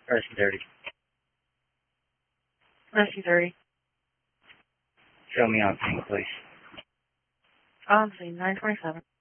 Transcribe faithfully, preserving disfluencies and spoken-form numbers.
Rescue thirty. Rescue thirty. Show me on scene, please. On scene, nine twenty-seven.